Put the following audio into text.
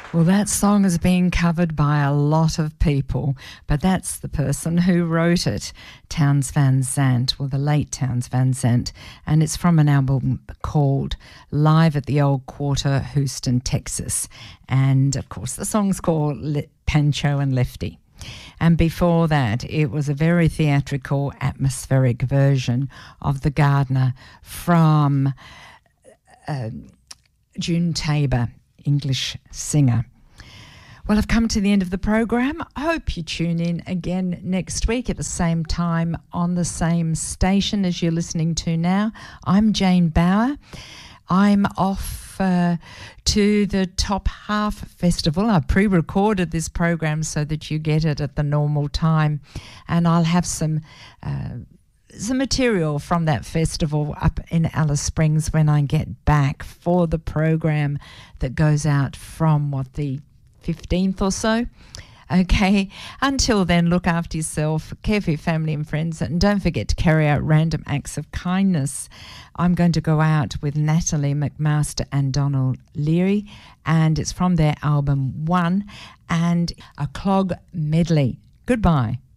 Well, that song is being covered by a lot of people, but that's the person who wrote it, Townes Van Zandt, well, the late Townes Van Zandt, and it's from an album called Live at the Old Quarter, Houston, Texas. And, of course, the song's called Pancho and Lefty. And before that, it was a very theatrical, atmospheric version of The Gardener from June Tabor, English singer. Well, I've come to the end of the program. I hope you tune in again next week at the same time on the same station as you're listening to now. I'm Jane Bauer. I'm off to the Top Half Festival. I pre-recorded this program so that you get it at the normal time, and I'll have some material from that festival up in Alice Springs when I get back for the program that goes out from the 15th or so. Okay, until then, look after yourself, care for your family and friends, and don't forget to carry out random acts of kindness. I'm going to go out with Natalie McMaster and Donald Leary, and it's from their album One and a Clog Medley. Goodbye.